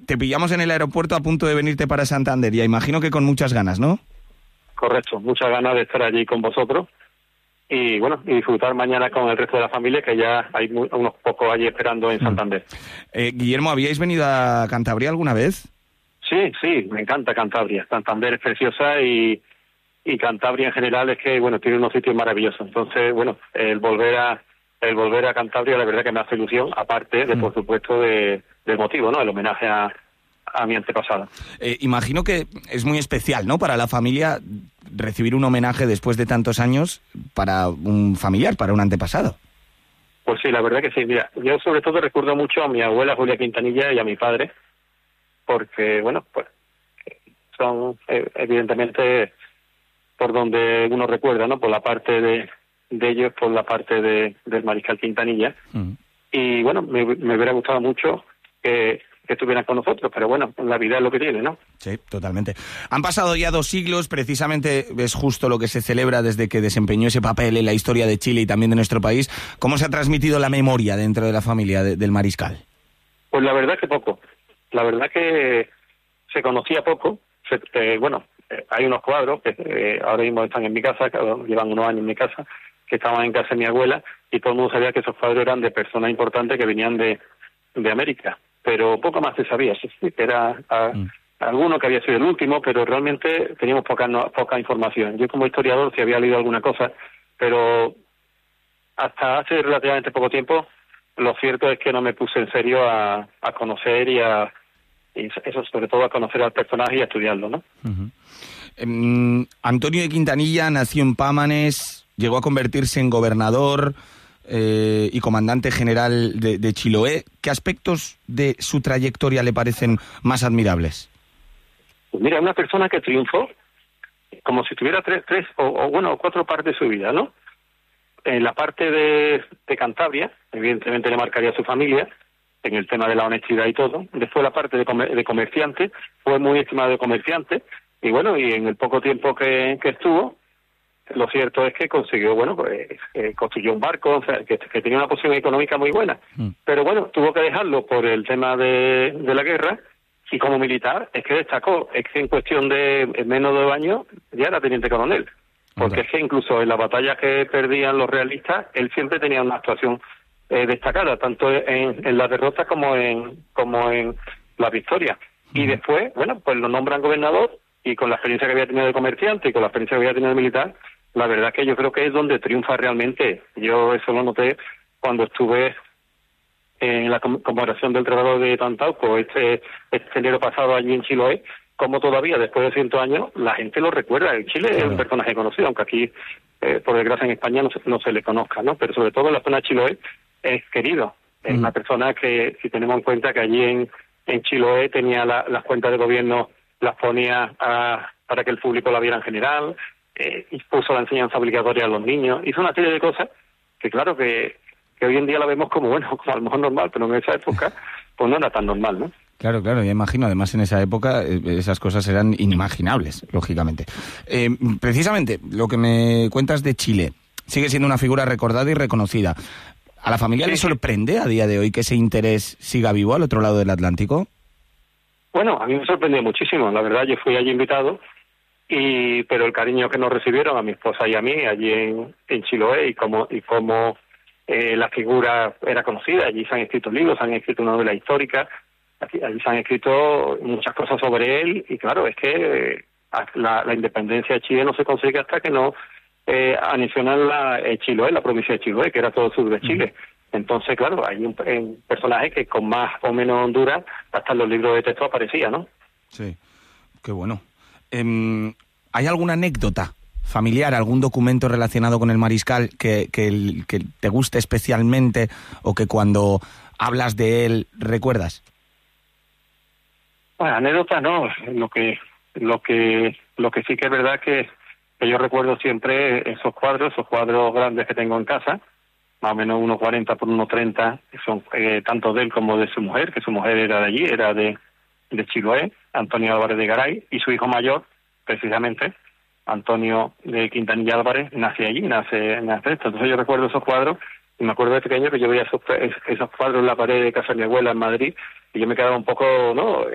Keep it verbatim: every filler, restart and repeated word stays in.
te pillamos en el aeropuerto a punto de venirte para Santander, ya imagino que con muchas ganas, ¿no? Correcto, muchas ganas de estar allí con vosotros y bueno, y disfrutar mañana con el resto de la familia, que ya hay muy, unos pocos allí esperando en Santander. Eh, Guillermo, ¿habíais venido a Cantabria alguna vez? Sí, sí, me encanta Cantabria. Santander es preciosa y, y Cantabria en general es que, bueno, tiene unos sitios maravillosos. Entonces, bueno, el volver a el volver a Cantabria la verdad que me hace ilusión, aparte de, por supuesto, de, del motivo, ¿no? El homenaje a, a mi antepasada. Eh, imagino que es muy especial, ¿no?, para la familia recibir un homenaje después de tantos años para un familiar, para un antepasado. Pues sí, la verdad que sí. Mira, yo sobre todo recuerdo mucho a mi abuela Julia Quintanilla y a mi padre, porque, bueno, pues son eh, evidentemente por donde uno recuerda, ¿no? Por la parte de, de ellos, por la parte de del mariscal Quintanilla. Uh-huh. Y, bueno, me, me hubiera gustado mucho que, que estuvieran con nosotros, pero bueno, la vida es lo que tiene, ¿no? Sí, totalmente. Han pasado ya dos siglos, precisamente es justo lo que se celebra desde que desempeñó ese papel en la historia de Chile y también de nuestro país. ¿Cómo se ha transmitido la memoria dentro de la familia de, del mariscal? Pues la verdad que poco. La verdad que se conocía poco. Se, eh, bueno, eh, hay unos cuadros que eh, ahora mismo están en mi casa, que llevan unos años en mi casa, que estaban en casa de mi abuela, y todo el mundo sabía que esos cuadros eran de personas importantes que venían de, de América. Pero poco más se sabía. Sí, sí, era a, mm. alguno que había sido el último, pero realmente teníamos poca, no, poca información. Yo como historiador sí había leído alguna cosa, pero hasta hace relativamente poco tiempo lo cierto es que no me puse en serio a, a conocer y a y eso sobre todo a conocer al personaje y a estudiarlo, ¿no? Uh-huh. Um, Antonio de Quintanilla nació en Pámanes, llegó a convertirse en gobernador eh, y comandante general de, de Chiloé. ¿Qué aspectos de su trayectoria le parecen más admirables? Pues mira, una persona que triunfó como si tuviera tres, tres o, o bueno, cuatro partes de su vida, ¿no? En la parte de, de Cantabria, evidentemente le marcaría a su familia, en el tema de la honestidad y todo. Después la parte de, comer, de comerciante, fue muy estimado de comerciante, y bueno, y en el poco tiempo que, que estuvo, lo cierto es que consiguió, bueno, pues eh, construyó un barco, o sea, que, que tenía una posición económica muy buena. Mm. Pero bueno, tuvo que dejarlo por el tema de, de la guerra, y como militar es que destacó, es que en cuestión de en menos de dos años ya era teniente coronel. Porque okay. es que incluso en las batallas que perdían los realistas, él siempre tenía una actuación eh, destacada, tanto en, en las derrotas como en como en las victorias. Uh-huh. Y después, bueno, pues lo nombran gobernador, y con la experiencia que había tenido de comerciante y con la experiencia que había tenido de militar, la verdad que yo creo que es donde triunfa realmente. Yo eso lo noté cuando estuve en la conmemoración del Tratado de Tantauco este, este enero pasado allí en Chiloé, como todavía después de cientos años la gente lo recuerda. En Chile claro. es un personaje conocido, aunque aquí eh, por desgracia en España no se, no se le conozca, ¿no? Pero sobre todo en la zona de Chiloé es querido. Es mm. una persona que, si tenemos en cuenta que allí en, en Chiloé tenía la, las cuentas de gobierno, las ponía a, para que el público la viera en general, eh, puso la enseñanza obligatoria a los niños, hizo una serie de cosas que claro que, que hoy en día la vemos como, bueno, como a lo mejor normal, pero en esa época pues no era tan normal, ¿no? Claro, claro, ya imagino. Además, en esa época esas cosas eran inimaginables, lógicamente. Eh, precisamente, lo que me cuentas de Chile, sigue siendo una figura recordada y reconocida. ¿A la familia sí, le sorprende a día de hoy que ese interés siga vivo al otro lado del Atlántico? Bueno, a mí me sorprendió muchísimo. La verdad, yo fui allí invitado, y pero el cariño que nos recibieron a mi esposa y a mí allí en, en Chiloé, y como y como eh, la figura era conocida, allí se han escrito libros, se han escrito una novela histórica, aquí, allí se han escrito muchas cosas sobre él, y claro, es que la, la independencia de Chile no se consigue hasta que no eh, anexionan la eh, Chiloé, la provincia de Chiloé, que era todo el sur de Chile. Mm. Entonces, claro, hay un, un personaje que con más o menos Honduras, hasta en los libros de texto aparecía, ¿no? Sí, qué bueno. Eh, ¿Hay alguna anécdota familiar, algún documento relacionado con el mariscal que, que, que te guste especialmente o que cuando hablas de él recuerdas? Bueno, anécdota no, lo que lo que lo que sí que es verdad que, que yo recuerdo siempre esos cuadros, esos cuadros grandes que tengo en casa, más o menos uno cuarenta por uno treinta, que son eh, tanto de él como de su mujer, que su mujer era de allí, era de, de Chiloé, Antonio Álvarez de Garay, y su hijo mayor, precisamente, Antonio de Quintanilla Álvarez, nace allí, nace, nace esto. Entonces yo recuerdo esos cuadros, y me acuerdo de pequeño que yo veía esos, esos cuadros en la pared de casa de mi abuela en Madrid, y yo me quedaba un poco, ¿no?,